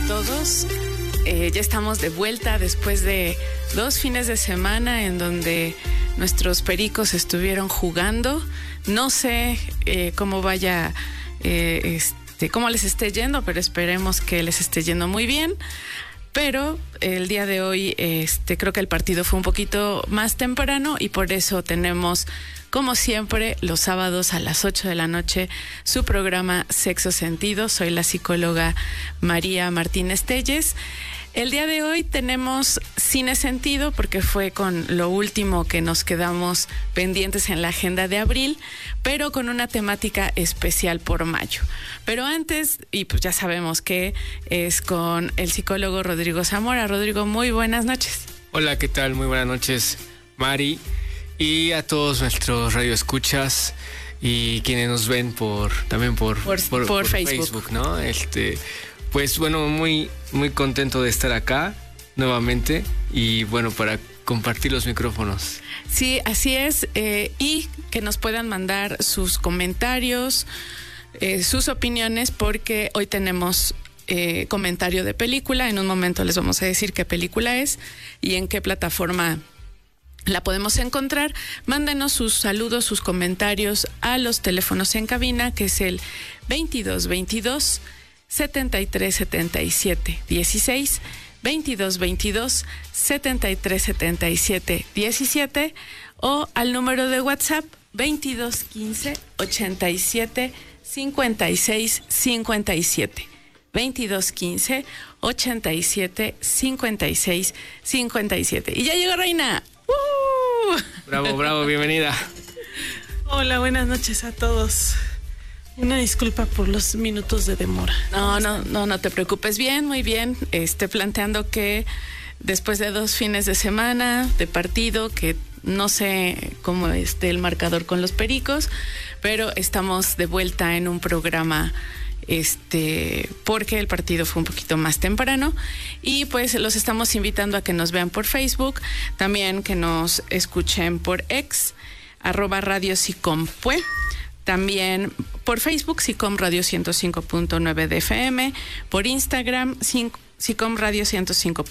todos. Ya estamos de vuelta después de 2 fines de semana en donde nuestros pericos estuvieron jugando. No sé cómo vaya, cómo les esté yendo, pero esperemos que les esté yendo muy bien. Pero el día de hoy creo que el partido fue un poquito más temprano y por eso tenemos, como siempre, los sábados a las 8 de la noche, su programa Sexo Sentido. Soy la psicóloga María Martínez Telles. El día de hoy tenemos Cine Sentido porque fue con lo último que nos quedamos pendientes en la agenda de abril, pero con una temática especial por mayo. Pero antes, y pues ya sabemos que es con el psicólogo Rodrigo Zamora. Rodrigo, muy buenas noches. Hola, ¿qué tal? Muy buenas noches, Mari, y a todos nuestros radioescuchas y quienes nos ven también por Facebook, ¿no? Pues bueno, muy contento de estar acá nuevamente y bueno, para compartir los micrófonos. Sí, así es, y que nos puedan mandar sus comentarios, sus opiniones, porque hoy tenemos comentario de película. En un momento les vamos a decir qué película es y en qué plataforma la podemos encontrar. Mándenos sus saludos, sus comentarios a los teléfonos en cabina, que es el 2222 7377 16, 2222 7377 17, o al número de WhatsApp 2215 87 56 57, 2215 87 56 57. Y ya llegó Reina. Bravo, bienvenida. Hola, buenas noches a todos. Una disculpa por los minutos de demora. No te preocupes. Bien, muy bien. Planteando que después de 2 fines de semana de partido, que no sé cómo esté el marcador con los pericos, pero estamos de vuelta en un programa porque el partido fue un poquito más temprano y pues los estamos invitando a que nos vean por Facebook, también que nos escuchen por X, @Radio Sicompue. También por Facebook, Sicom Radio 105.9 de FM, por Instagram, Sicom Radio 105.9